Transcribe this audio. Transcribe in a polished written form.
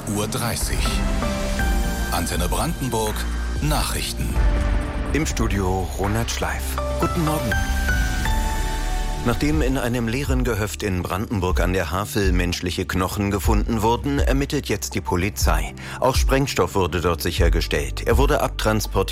Uhr. Antenne Brandenburg Nachrichten. Im Studio Ronald Schleif. Guten Morgen. Nachdem in einem leeren Gehöft in Brandenburg an der Havel menschliche Knochen gefunden wurden, ermittelt jetzt die Polizei. Auch Sprengstoff wurde dort sichergestellt. Er wurde abtransportiert.